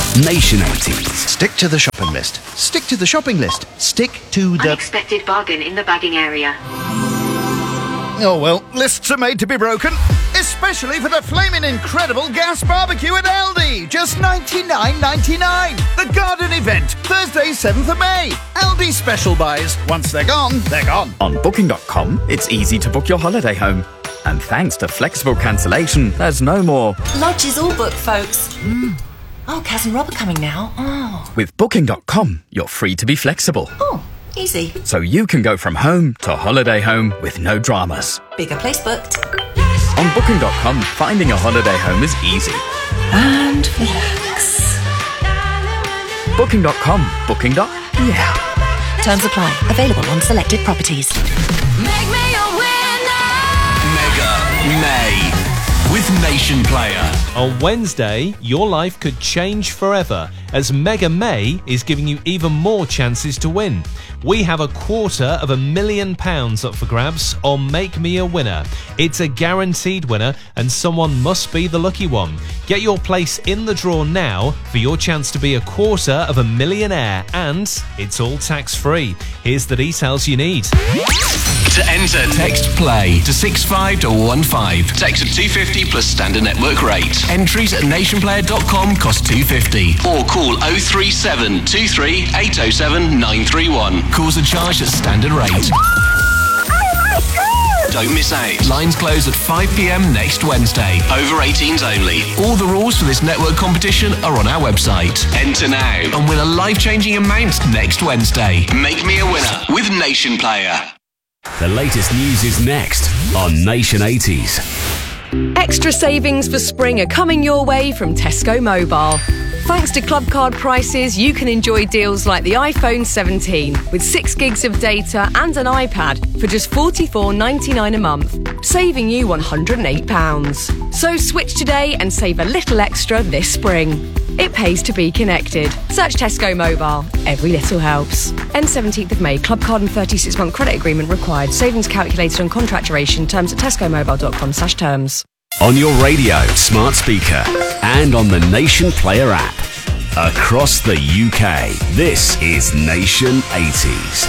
Nation 80s. Stick to the shopping list. Stick to the shopping list. Stick to the... Unexpected bargain in the bagging area. Oh, well, lists are made to be broken. Especially for the flaming incredible gas barbecue at Aldi. Just $99.99. The garden event, Thursday, 7th of May. Aldi special buys. Once they're gone, they're gone. On Booking.com, it's easy to book your holiday home. And thanks to flexible cancellation, there's no more. Lodge is all booked, folks. Oh, Kaz and Rob are coming now. Oh. With Booking.com, you're free to be flexible. Oh, easy. So you can go from home to holiday home with no dramas. Bigger place booked. On Booking.com, finding a holiday home is easy. And relax. Booking.com. Booking.yeah. Terms apply. Available on selected properties. Make me a winner. Mega May with Nation Player. On Wednesday, your life could change forever as Mega May is giving you even more chances to win. We have £250,000 up for grabs on Make Me a Winner. It's a guaranteed winner and someone must be the lucky one. Get your place in the draw now for your chance to be £250,000 and it's all tax-free. Here's the details you need. To enter, text PLAY to 65215. Text at 250 plus standard network rate. Entries at nationplayer.com cost $2.50. Or call 037 23 807 931. Calls are charged at standard rate. Don't miss out. Lines close at 5 p.m. next Wednesday. Over 18s only. All the rules for this network competition are on our website. Enter now and win a life-changing amount next Wednesday. Make me a winner with Nation Player. The latest news is next on Nation 80s. Extra savings for spring are coming your way from Tesco Mobile. Thanks to Club Card prices, you can enjoy deals like the iPhone 17 with 6 gigs of data and an iPad for just $44.99 a month, saving you £108. So switch today and save a little extra this spring. It pays to be connected. Search Tesco Mobile. Every little helps. End 17th of May. Club Card and 36-month credit agreement required. Savings calculated on contract duration. Terms at tescomobile.com/terms. On your radio, smart speaker, and on the Nation Player app. Across the UK, this is Nation 80s.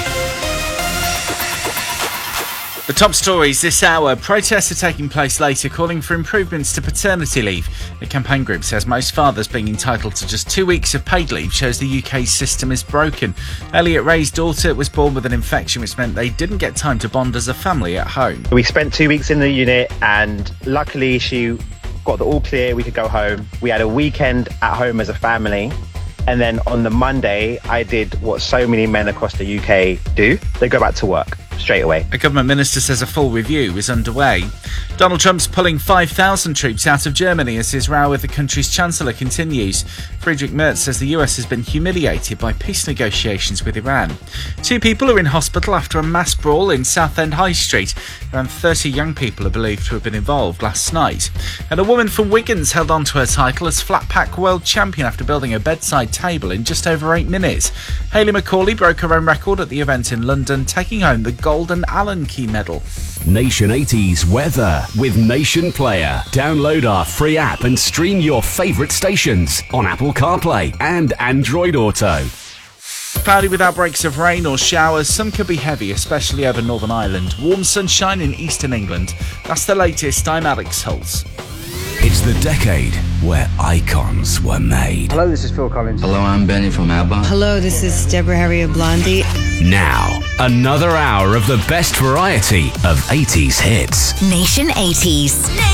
The top stories this hour. Protests are taking place later calling for improvements to paternity leave. The campaign group says most fathers being entitled to just 2 weeks of paid leave shows the UK's system is broken. Elliot Ray's daughter was born with an infection which meant they didn't get time to bond as a family at home. We spent 2 weeks in the unit and luckily she got the all clear, we could go home. We had a weekend at home as a family. And then on the Monday, I did what so many men across the UK do. They go back to work straight away. A government minister says a full review is underway. Donald Trump's pulling 5,000 troops out of Germany as his row with the country's chancellor continues. Friedrich Merz says the US has been humiliated by peace negotiations with Iran. 2 people are in hospital after a mass brawl in Southend High Street. Around 30 young people are believed to have been involved last night. And a woman from Wiggins held on to her title as flat pack world champion after building a bedside table in just over 8 minutes. Hayley McCauley broke her own record at the event in London, taking home the Golden Allen Key medal. Nation 80s weather with Nation Player. Download our free app and stream your favourite stations on Apple CarPlay and Android Auto. Cloudy with outbreaks of rain or showers. Some could be heavy, especially over Northern Ireland. Warm sunshine in eastern England. That's the latest. I'm Alex Holtz. It's the decade where icons were made. Hello, this is Phil Collins. Hello, I'm Benny from ABBA. Hello, this is Deborah Harry of Blondie. Now, another hour of the best variety of 80s hits. Nation 80s.